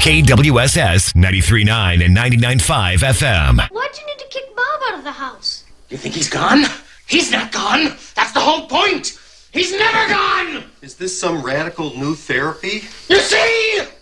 KWSS 93.9 and 99.5 FM. Why'd you need to kick Bob out of the house? You think he's gone? He's not gone. That's the whole point. He's never gone. Is this some radical new therapy? You see?